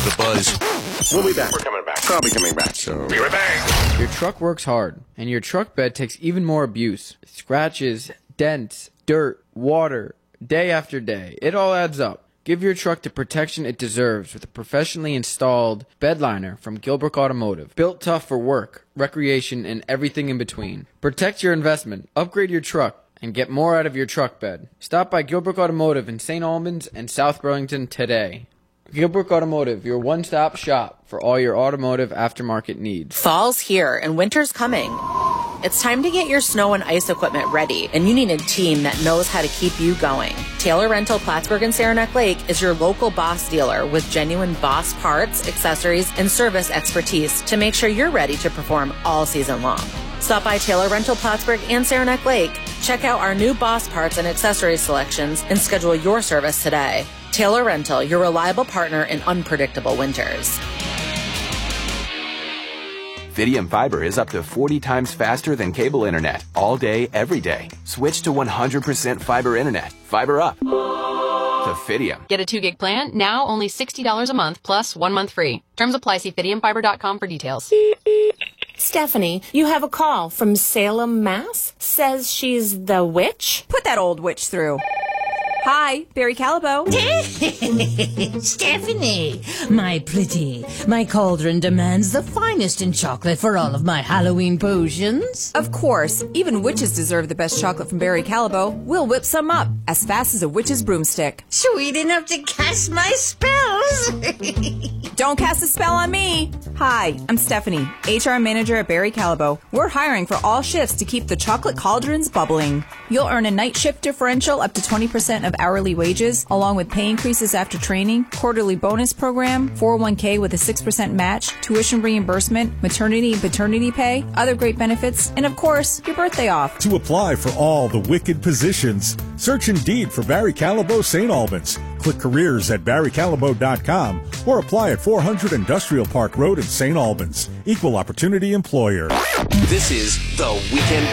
The Buzz. We'll be back. We're coming back. Probably coming back. So Be right back. Your truck works hard, and your truck bed takes even more abuse. Scratches, dents, dirt, water, day after day. It all adds up. Give your truck the protection it deserves with a professionally installed bed liner from Gilbrook Automotive. Built tough for work, recreation, and everything in between. Protect your investment, upgrade your truck, and get more out of your truck bed. Stop by Gilbrook Automotive in St. Albans and South Burlington today. Gilbrook Automotive, your one-stop shop for all your automotive aftermarket needs. Fall's here and winter's coming. It's time to get your snow and ice equipment ready, and you need a team that knows how to keep you going. Taylor Rental Plattsburgh and Saranac Lake is your local Boss dealer with genuine Boss parts, accessories, and service expertise to make sure you're ready to perform all season long. Stop by Taylor Rental Plattsburgh and Saranac Lake, check out our new Boss parts and accessories selections, and schedule your service today. Taylor Rental, your reliable partner in unpredictable winters. Fidium Fiber is up to 40 times faster than cable internet, all day, every day. Switch to 100% fiber internet. Fiber up to Fidium. Get a 2-gig plan, now only $60 a month plus 1 month free. Terms apply. See FidiumFiber.com for details. Stephanie, you have a call from Salem, Mass. Says she's the witch? Put that old witch through. Hi, Barry Callebaut. Stephanie, my pretty, my cauldron demands the finest in chocolate for all of my Halloween potions. Of course, even witches deserve the best chocolate from Barry Callebaut. We'll whip some up as fast as a witch's broomstick. Sweet enough to cast my spells. Don't cast a spell on me. Hi, I'm Stephanie, HR manager at Barry Callebaut. We're hiring for all shifts to keep the chocolate cauldrons bubbling. You'll earn a night shift differential up to 20% of hourly wages, along with pay increases after training, quarterly bonus program, 401k with a 6% match, tuition reimbursement, maternity and paternity pay, other great benefits, and of course, your birthday off. To apply for all the wicked positions, search Indeed for Barry Callebaut St. Albans. Click careers at barrycallebaut.com or apply at 400 Industrial Park Road in St. Albans. Equal opportunity employer. This is The Weekend